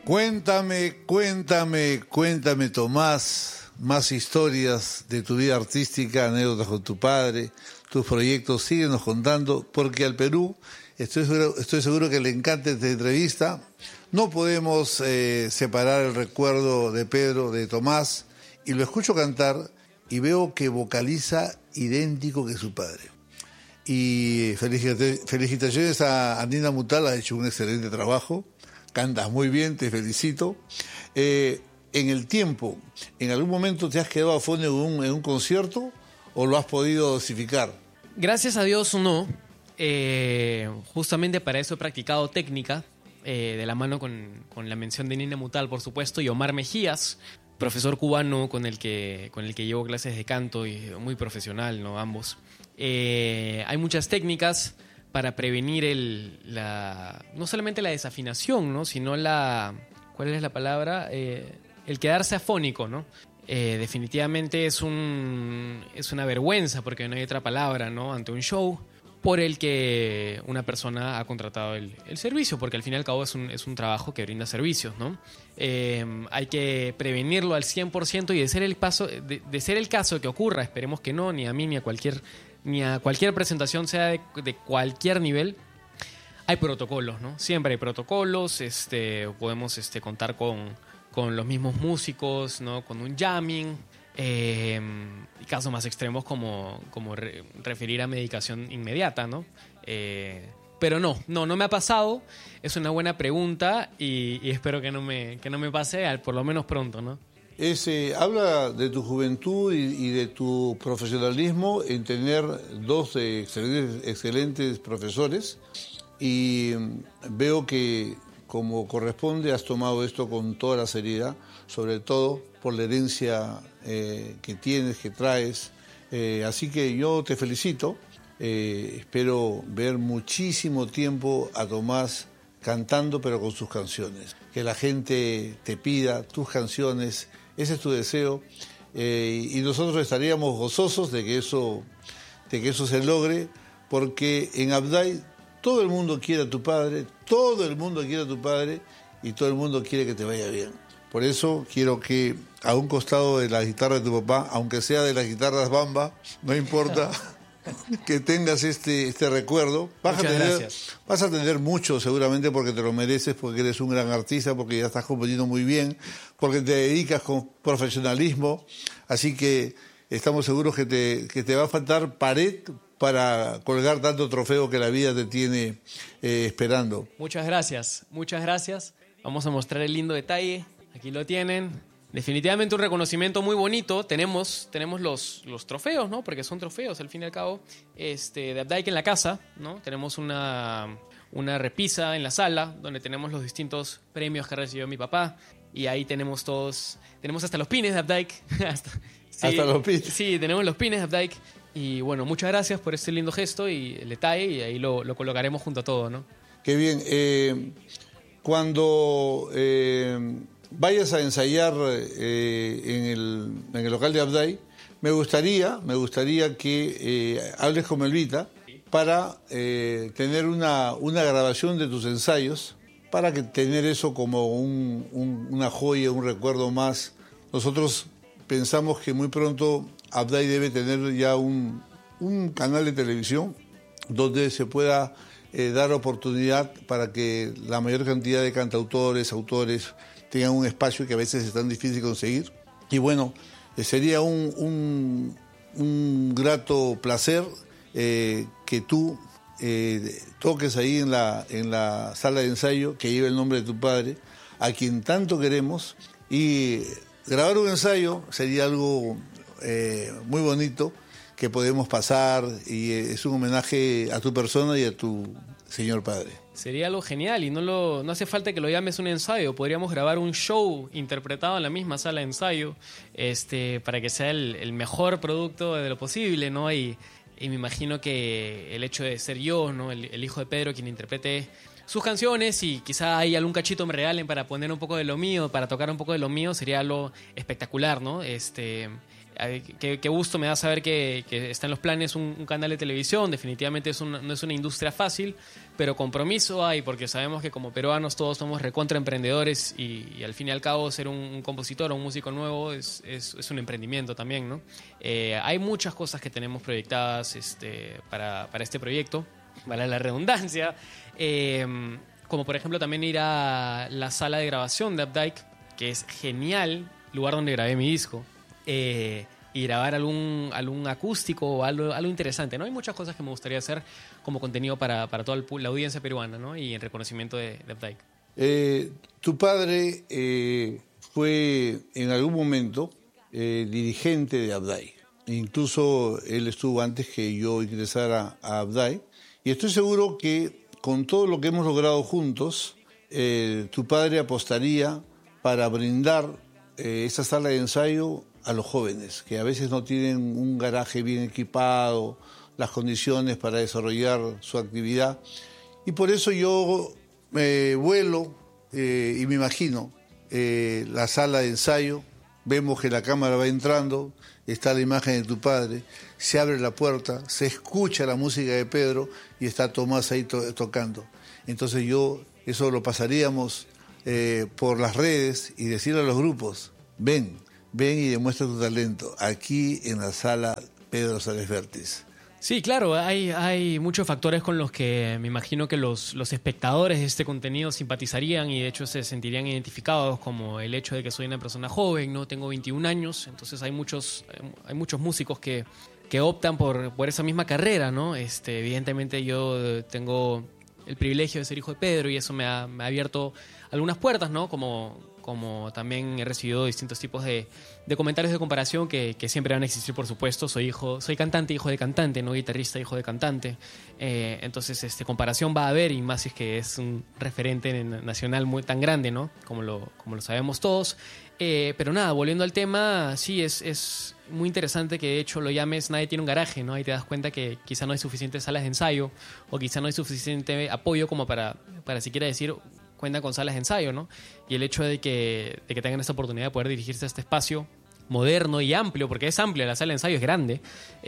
Cuéntame, Tomás, más historias de tu vida artística, anécdotas con tu padre, tus proyectos. Síguenos contando, porque al Perú estoy seguro que le encanta esta entrevista. No podemos separar el recuerdo de Pedro, de Tomás, y lo escucho cantar y veo que vocaliza idéntico que su padre. Y felicitaciones a Nina Mutal, ha hecho un excelente trabajo, cantas muy bien, te felicito. En el tiempo, ¿en algún momento te has quedado afónico en un concierto o lo has podido dosificar? Gracias a Dios no. Justamente para eso he practicado técnica, de la mano con la mención de Nina Mutal, por supuesto, y Omar Mejías, profesor cubano con el que llevo clases de canto, y muy profesional, ¿no? Ambos. Hay muchas técnicas para prevenir no solamente la desafinación, ¿no? Sino ¿cuál es la palabra? El quedarse afónico, ¿no? Definitivamente es una vergüenza, porque no hay otra palabra, ¿no? Ante un show por el que una persona ha contratado el servicio, porque al fin y al cabo es un trabajo que brinda servicios, ¿no? Hay que prevenirlo al 100%, y de ser el caso que ocurra, esperemos que no, ni a mí ni a cualquier presentación, sea de cualquier nivel, hay protocolos, ¿no? Siempre hay protocolos, podemos contar con los mismos músicos, ¿no? Con un jamming, y casos más extremos como referir a medicación inmediata, ¿no? Pero no me ha pasado. Es una buena pregunta y espero que no me pase, por lo menos pronto, ¿no? Habla de tu juventud y de tu profesionalismo en tener dos excelentes profesores, y veo que, como corresponde, has tomado esto con toda la seriedad, sobre todo por la herencia que tienes, que traes. Así que yo te felicito. Espero ver muchísimo tiempo a Tomás cantando, pero con sus canciones. Que la gente te pida tus canciones. Ese es tu deseo. Y nosotros estaríamos gozosos de que eso se logre, porque en Abday todo el mundo quiere a tu padre, y todo el mundo quiere que te vaya bien. Por eso quiero que, a un costado de la guitarra de tu papá, aunque sea de las guitarras Bamba, no importa, que tengas este recuerdo. Vas a tener mucho, seguramente, porque te lo mereces, porque eres un gran artista, porque ya estás componiendo muy bien, porque te dedicas con profesionalismo. Así que estamos seguros que te va a faltar pared para colgar tanto trofeo que la vida te tiene esperando. Muchas gracias. Vamos a mostrar el lindo detalle. Aquí lo tienen. Definitivamente un reconocimiento muy bonito. Tenemos los trofeos, ¿no? Porque son trofeos, al fin y al cabo. De Abdayk en la casa, ¿no? Tenemos una repisa en la sala donde tenemos los distintos premios que recibió mi papá. Y ahí tenemos hasta los pines de Abdayk. Hasta los pines. Sí, tenemos los pines de Abdayk. Y bueno, muchas gracias por este lindo gesto y el detalle, y ahí lo colocaremos junto a todo, ¿no? Qué bien. Cuando vayas a ensayar en el local de Abday, me gustaría que hables con Melvita para tener una grabación de tus ensayos, para que tener eso como una joya, un recuerdo más. Nosotros pensamos que muy pronto Abday debe tener ya un canal de televisión donde se pueda dar oportunidad para que la mayor cantidad de cantautores, autores, tengan un espacio que a veces es tan difícil conseguir. Y bueno, sería un grato placer que tú toques ahí en la sala de ensayo que lleva el nombre de tu padre, a quien tanto queremos, y grabar un ensayo sería algo muy bonito que podemos pasar, y es un homenaje a tu persona y a tu señor padre. Sería algo genial, y no hace falta que lo llames un ensayo. Podríamos grabar un show interpretado en la misma sala de ensayo, para que sea el mejor producto de lo posible, ¿no? Y me imagino que el hecho de ser yo, ¿no? el hijo de Pedro, quien interprete sus canciones, y quizá hay algún cachito me regalen para poner un poco de lo mío, para tocar un poco de lo mío, sería algo espectacular, ¿no? Qué gusto me da saber que está en los planes un canal de televisión. Definitivamente no es una industria fácil, pero compromiso hay, porque sabemos que como peruanos todos somos recontra emprendedores y al fin y al cabo ser un compositor o un músico nuevo es un emprendimiento también, ¿no? Hay muchas cosas que tenemos proyectadas para este proyecto, vale la redundancia, como por ejemplo también ir a la sala de grabación de Updike, que es genial, lugar donde grabé mi disco. Y grabar algún acústico o algo interesante, ¿no? Hay muchas cosas que me gustaría hacer como contenido para toda la audiencia peruana, ¿no? Y en reconocimiento de Updike. Tu padre fue en algún momento dirigente de Updike. Incluso él estuvo antes que yo ingresara a Updike. Y estoy seguro que con todo lo que hemos logrado juntos, tu padre apostaría para brindar esa sala de ensayo a los jóvenes, que a veces no tienen un garaje bien equipado, las condiciones para desarrollar su actividad. Y por eso yo vuelo y me imagino la sala de ensayo, vemos que la cámara va entrando, está la imagen de tu padre, se abre la puerta, se escucha la música de Pedro y está Tomás ahí tocando. Entonces eso lo pasaríamos por las redes y decirle a los grupos, ven y demuestra tu talento aquí en la sala Pedro Suárez Vértiz. Sí, claro, hay muchos factores con los que me imagino que los espectadores de este contenido simpatizarían y de hecho se sentirían identificados, como el hecho de que soy una persona joven, ¿no? Tengo 21 años, entonces hay muchos músicos que optan por esa misma carrera, ¿no? Evidentemente yo tengo el privilegio de ser hijo de Pedro y eso me ha abierto algunas puertas, ¿no? Como también he recibido distintos tipos de comentarios de comparación que siempre van a existir, por supuesto. Soy cantante, hijo de cantante, no guitarrista, hijo de cantante. Entonces, comparación va a haber, y más si es que es un referente nacional muy tan grande, ¿no? Como lo sabemos todos. Pero nada, volviendo al tema, sí, es muy interesante que de hecho lo llames Nadie tiene un garaje, ¿no? Ahí te das cuenta que quizá no hay suficientes salas de ensayo o quizá no hay suficiente apoyo como para siquiera decir cuenta con salas de ensayo, ¿no? Y el hecho de que tengan esta oportunidad de poder dirigirse a este espacio moderno y amplio, porque es amplia, la sala de ensayo es grande,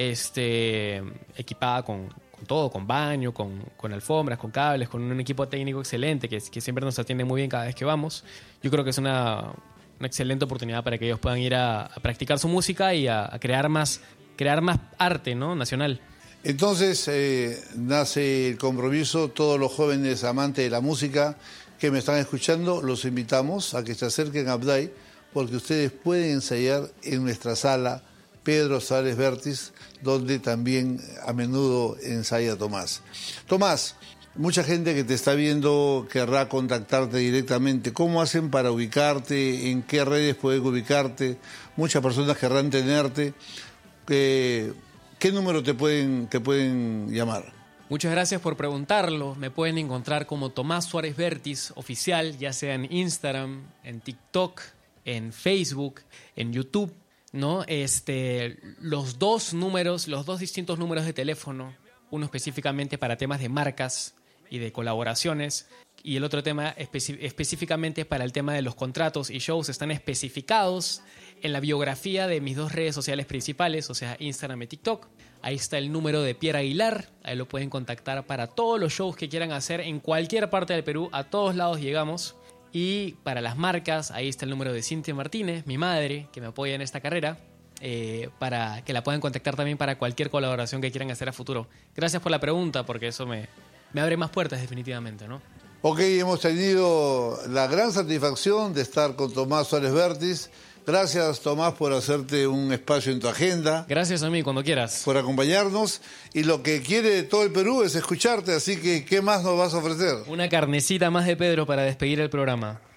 equipada con todo, con baño, con alfombras, con cables, con un equipo técnico excelente que siempre nos atiende muy bien cada vez que vamos. Yo creo que es una excelente oportunidad para que ellos puedan ir a practicar su música y a crear más arte, ¿no? Nacional. Entonces nace el compromiso. Todos los jóvenes amantes de la música que me están escuchando, los invitamos a que se acerquen a Updike, porque ustedes pueden ensayar en nuestra sala Pedro Suárez Vértiz, donde también a menudo ensaya Tomás. Tomás, mucha gente que te está viendo querrá contactarte directamente. ¿Cómo hacen para ubicarte? ¿En qué redes pueden ubicarte? Muchas personas querrán tenerte. ¿Qué número te pueden llamar? Muchas gracias por preguntarlo. Me pueden encontrar como Tomás Suárez Vértiz Oficial, ya sea en Instagram, en TikTok, en Facebook, en YouTube, ¿no? Los dos distintos números de teléfono, uno específicamente para temas de marcas y de colaboraciones, y el otro tema específicamente para el tema de los contratos y shows, están especificados en la biografía de mis dos redes sociales principales, o sea, Instagram y TikTok. Ahí está el número de Pierre Aguilar, ahí lo pueden contactar para todos los shows que quieran hacer en cualquier parte del Perú, a todos lados llegamos. Y para las marcas, ahí está el número de Cintia Martínez, mi madre, que me apoya en esta carrera, para que la puedan contactar también para cualquier colaboración que quieran hacer a futuro. Gracias por la pregunta, porque eso me abre más puertas definitivamente, ¿no? Ok, hemos tenido la gran satisfacción de estar con Tomás Suárez Vértiz. Gracias, Tomás, por hacerte un espacio en tu agenda. Gracias a mí, cuando quieras. Por acompañarnos. Y lo que quiere todo el Perú es escucharte, así que ¿qué más nos vas a ofrecer? Una carnecita más de Pedro para despedir el programa.